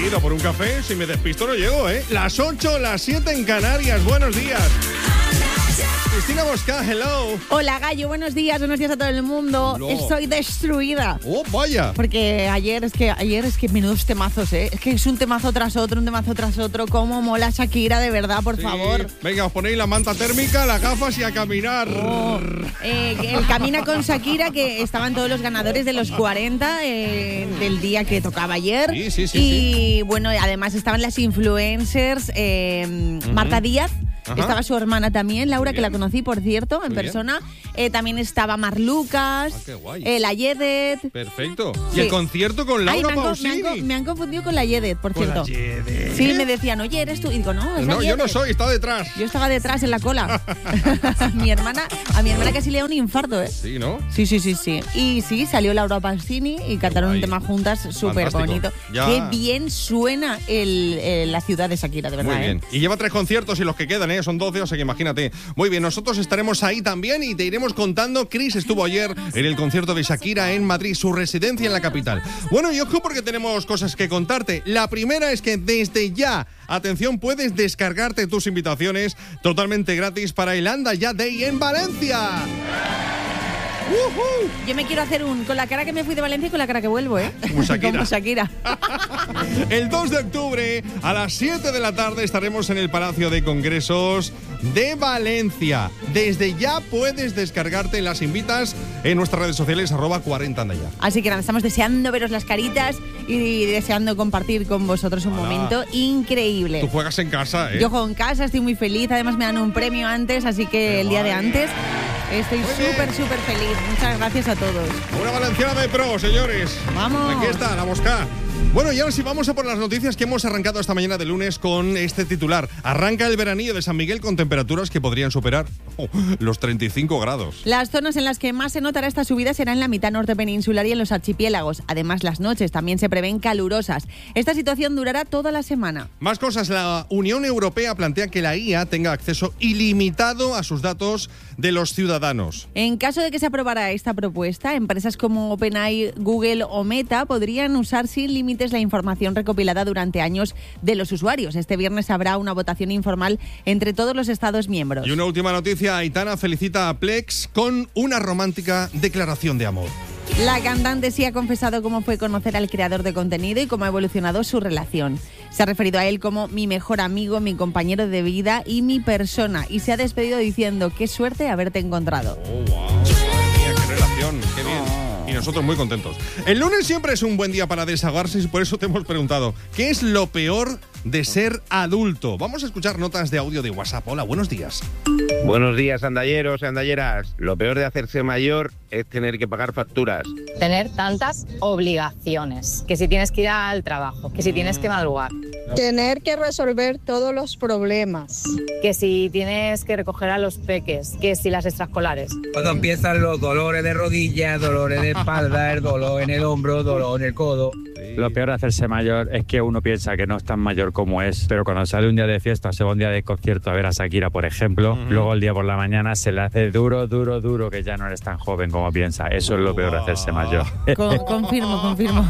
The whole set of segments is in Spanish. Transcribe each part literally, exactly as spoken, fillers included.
enseguida por un café. Si me despisto no llego, ¿eh? Las ocho, las siete en Canarias. Buenos días. Cristina Bosca, hello. Hola, Gallo, buenos días, buenos días a todo el mundo. No. Estoy destruida. Oh, vaya. Porque ayer es que ayer es que menudos temazos, ¿eh? Es que es un temazo tras otro, un temazo tras otro. Cómo mola Shakira, de verdad, por Sí. favor. Venga, os ponéis la manta térmica, las gafas y a caminar. Oh, eh, el Camina con Shakira, que estaban todos los ganadores de los cuarenta eh, del día que tocaba ayer. Sí, sí, sí, y bueno, además estaban las influencers, eh, Ujú. Marta Díaz. Ajá. Estaba su hermana también, Laura, Muy que la bien. conocí, por cierto, en Muy bien. persona. Eh, también estaba Mar Lucas, Ah, qué guay. eh, la Yedet. Perfecto. ¿Y Sí. el concierto con Ay, Laura me han, co- me, Pausini? han co- me han confundido con la Yedet, por Con la cierto. Yedet. Sí, me decían, oye, ¿eres tú? Y digo, no, es la No, yo no Yedet. soy, está detrás. Yo estaba detrás en la cola. mi hermana, a mi hermana casi le da un infarto, ¿eh? Sí, ¿no? Sí, sí, sí, sí. Y sí, salió Laura Pausini y cantaron guay. un tema juntas súper Fantástico. bonito. Ya. Qué bien suena el, el- la ciudad de Shakira, de verdad. Muy bien. ¿eh? Y lleva tres conciertos y los que quedan, ¿eh? Son doce, o sea que imagínate. Muy bien, nosotros estaremos ahí también y te iremos contando. Chris estuvo ayer en el concierto de Shakira en Madrid, su residencia en la capital. Bueno, y ojo porque tenemos cosas que contarte. La primera es que desde ya, atención, puedes descargarte tus invitaciones totalmente gratis para el Anda Ya Day en Valencia. ¡Woohoo! Yo me quiero hacer un con la cara que me fui de Valencia y con la cara que vuelvo, ¿eh? Como Shakira. Como Shakira. El dos de octubre a las siete de la tarde estaremos en el Palacio de Congresos de Valencia. Desde ya puedes descargarte las invitas en nuestras redes sociales arroba cuarenta anda ya. Así que nada, estamos deseando veros las caritas y deseando compartir con vosotros un Hola. momento increíble. Tú juegas en casa, ¿eh? Yo juego en casa, estoy muy feliz, además me dan un premio antes, así que Qué el día guay. de antes estoy Muy bien. súper, súper feliz. Muchas gracias a todos. Una valenciana de pro, señores. Vamos. Aquí está, la Bosca. Bueno, y ahora sí vamos a por las noticias que hemos arrancado esta mañana de lunes con este titular. Arranca el veranillo de San Miguel con temperaturas que podrían superar oh, los treinta y cinco grados. Las zonas en las que más se notará esta subida será en la mitad norte peninsular y en los archipiélagos. Además, las noches también se prevén calurosas. Esta situación durará toda la semana. Más cosas, la Unión Europea plantea que la I A tenga acceso ilimitado a sus datos de los ciudadanos. En caso de que se aprobara esta propuesta, empresas como OpenAI, Google o Meta podrían usar sin límites la información recopilada durante años de los usuarios. Este viernes habrá una votación informal entre todos los Estados miembros. Y una última noticia, Aitana felicita a Plex con una romántica declaración de amor. La cantante sí ha confesado cómo fue conocer al creador de contenido y cómo ha evolucionado su relación. Se ha referido a él como mi mejor amigo, mi compañero de vida y mi persona. Y se ha despedido diciendo, qué suerte haberte encontrado. Oh, wow. Mira, qué relación, qué bien. Y nosotros muy contentos. El lunes siempre es un buen día para desahogarse y por eso te hemos preguntado, ¿qué es lo peor de ser adulto? Vamos a escuchar notas de audio de WhatsApp. Hola, buenos días. Buenos días, andalleros y andalleras. Lo peor de hacerse mayor es tener que pagar facturas. Tener tantas obligaciones, que si tienes que ir al trabajo, que si tienes que madrugar, Tener que resolver todos los problemas. que si tienes que recoger a los peques, que si las extraescolares. Cuando empiezan los dolores de rodilla, dolores de espalda, el dolor en el hombro, dolor en el codo. Lo peor de hacerse mayor es que uno piensa que no es tan mayor como es, pero cuando sale un día de fiesta o se va un día de concierto a ver a Shakira, por ejemplo, Uh-huh. luego el día por la mañana se le hace duro, duro, duro que ya no eres tan joven como piensa. Eso es lo peor de hacerse mayor. Con- confirmo, confirmo.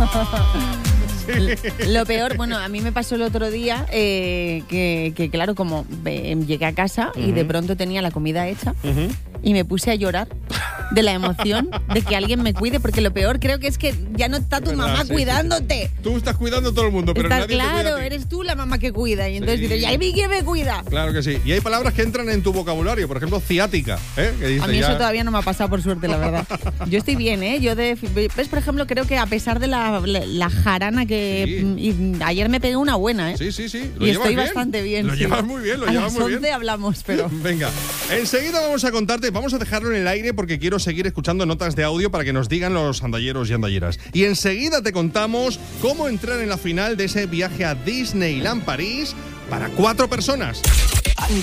Lo peor, bueno, a mí me pasó el otro día eh, que, que, claro, como eh, llegué a casa y de pronto tenía la comida hecha Uh-huh. y me puse a llorar de la emoción de que alguien me cuide, porque lo peor creo que es que ya no está tu Verdad, mamá sí, sí, cuidándote. Tú estás cuidando a todo el mundo, pero Está nadie te cuida claro, a ti. eres tú la mamá que cuida. Y entonces Sí. dices, ¿y a mí quién me cuida? Claro que sí. Y hay palabras que entran en tu vocabulario, por ejemplo, ciática. ¿eh? Que dice A mí ya- eso todavía no me ha pasado, por suerte, la verdad. Yo estoy bien, ¿eh? Yo de, ves, por ejemplo, creo que a pesar de la, la, la jarana que Sí. mm, y ayer me pegué una buena, ¿eh? Sí, sí, sí. ¿Lo Y llevas estoy bien? bastante bien. Lo sí. llevas muy bien, lo a llevas las muy once bien. hablamos, pero... Venga, enseguida vamos a contarte, vamos a dejarlo en el aire porque quiero seguir escuchando notas de audio para que nos digan los andalleros y andalleras. Y enseguida te contamos cómo entrar en la final de ese viaje a Disneyland París para cuatro personas.